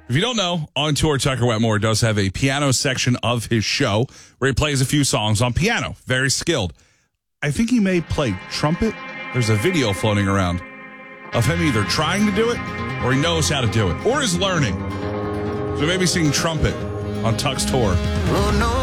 If you don't know, on tour, Tucker Wetmore does have a piano section of his show where he plays a few songs on piano. Very skilled. I think he may play trumpet. There's a video floating around of him either trying to do it or he knows how to do it or is learning. So maybe singing trumpet on Tuck's tour. Oh, no.